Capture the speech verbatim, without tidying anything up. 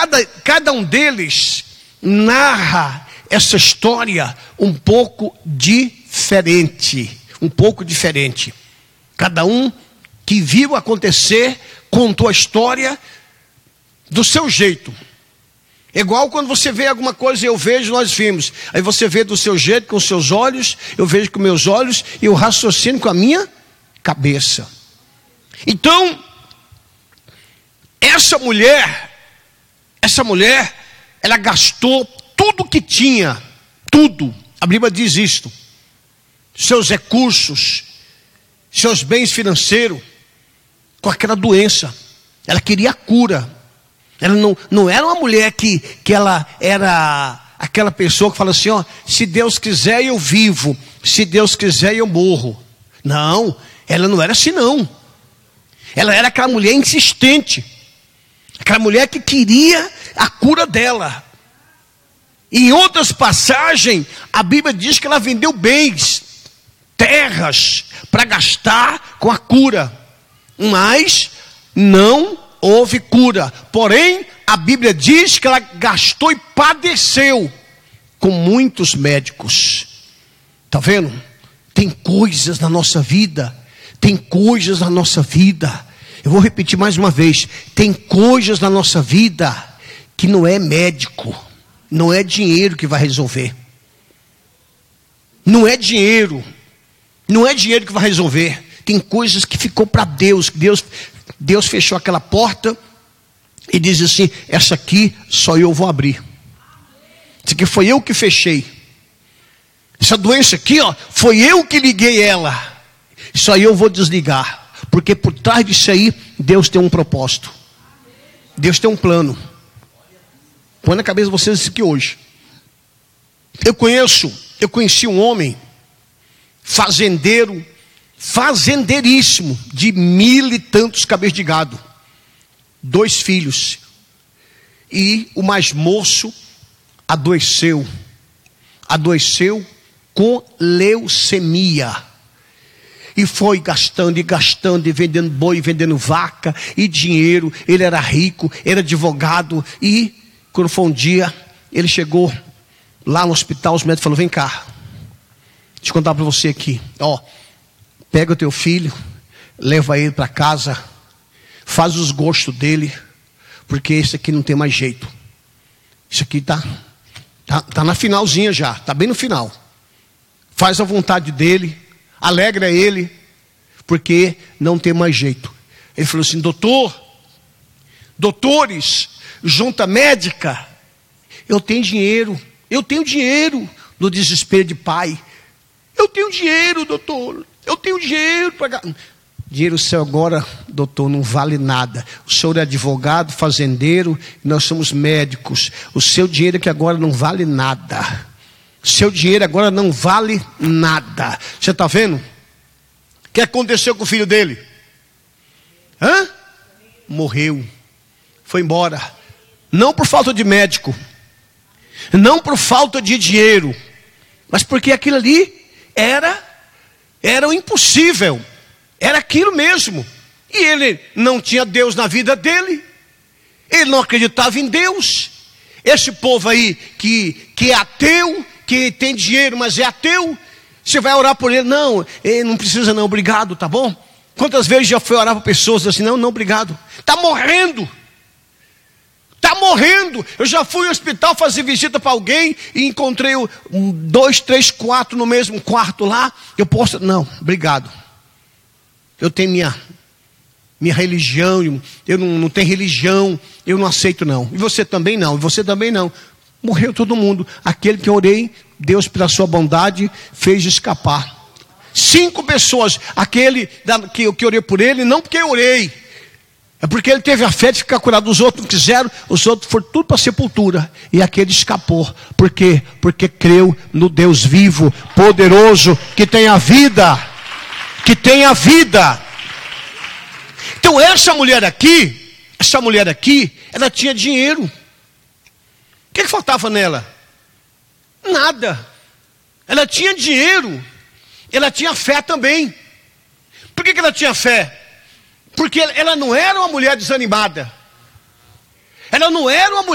cada, cada um deles narra essa história um pouco diferente. Um pouco diferente. Cada um que viu acontecer, contou a história do seu jeito. É igual quando você vê alguma coisa, eu vejo, nós vimos. Aí você vê do seu jeito, com os seus olhos, eu vejo com meus olhos, e eu raciocino com a minha cabeça. Então, essa mulher, essa mulher, ela gastou tudo que tinha, tudo. A Bíblia diz isto. Seus recursos, seus bens financeiros, com aquela doença. Ela queria a cura. Ela não, não era uma mulher que, que ela era aquela pessoa que fala assim, ó, se Deus quiser eu vivo, se Deus quiser eu morro. Não, ela não era assim não. Ela era aquela mulher insistente. Aquela mulher que queria a cura dela. Em outras passagens, a Bíblia diz que ela vendeu bens, terras, para gastar com a cura. Mas não houve cura. Porém, a Bíblia diz que ela gastou e padeceu com muitos médicos. Está vendo? Tem coisas na nossa vida. Tem coisas na nossa vida. Eu vou repetir mais uma vez. Tem coisas na nossa vida que não é médico. Não é dinheiro que vai resolver. Não é dinheiro. Não é dinheiro que vai resolver. Tem coisas que ficou para Deus. Deus. Deus fechou aquela porta e diz assim, essa aqui só eu vou abrir. Isso aqui foi eu que fechei. Essa doença aqui, ó, foi eu que liguei ela. Isso aí eu vou desligar. Porque por trás disso aí, Deus tem um propósito. Deus tem um plano. Põe na cabeça de vocês isso aqui hoje. Eu conheço, eu conheci um homem, fazendeiro, fazendeiríssimo, de mil e tantos cabeças de gado. Dois filhos. E o mais moço adoeceu. Adoeceu com leucemia. E foi gastando e gastando, e vendendo boi, vendendo vaca, e dinheiro. Ele era rico, era advogado. E quando foi um dia, ele chegou lá no hospital, os médicos falaram, vem cá. Deixa eu contar para você aqui. Ó, pega o teu filho, leva ele para casa, faz os gostos dele, porque esse aqui não tem mais jeito. Isso aqui tá, tá, tá na finalzinha já, tá bem no final. Faz a vontade dele, alegra ele, porque não tem mais jeito. Ele falou assim, doutor, doutores, junta médica, eu tenho dinheiro, eu tenho dinheiro, no desespero de pai. Eu tenho dinheiro, doutor, eu tenho dinheiro para... Dinheiro seu agora, doutor, não vale nada. O senhor é advogado, fazendeiro, nós somos médicos. O seu dinheiro que agora não vale nada. O seu dinheiro agora não vale nada. Você está vendo? O que aconteceu com o filho dele? Hã? Morreu. Foi embora. Não por falta de médico. Não por falta de dinheiro. Mas porque aquilo ali era, era o impossível. Era aquilo mesmo. E ele não tinha Deus na vida dele. Ele não acreditava em Deus. Esse povo aí que, que é ateu, que tem dinheiro, mas é ateu, você vai orar por ele. Não, ele não precisa não, obrigado, tá bom? Quantas vezes já foi orar para pessoas assim, não, não, obrigado. Está morrendo. Está morrendo. Eu já fui ao hospital fazer visita para alguém e encontrei um, dois, três, quatro no mesmo quarto lá. Eu posso, não, obrigado. Eu tenho minha, minha religião, eu não, não tenho religião, eu não aceito não. E você também não, e você também não. Morreu todo mundo. Aquele que eu orei, Deus pela sua bondade fez escapar. Cinco pessoas, aquele da, que, que eu orei por ele, não porque eu orei. É porque ele teve a fé de ficar curado. Os outros não quiseram, os outros foram tudo para a sepultura. E aquele escapou. Por quê? Porque creu no Deus vivo, poderoso, que tem a vida. Que tem a vida. Então essa mulher aqui, essa mulher aqui, ela tinha dinheiro. O que, que faltava nela? Nada. Ela tinha dinheiro. Ela tinha fé também. Por que, que ela tinha fé? Porque ela não era uma mulher desanimada. Ela não era uma mulher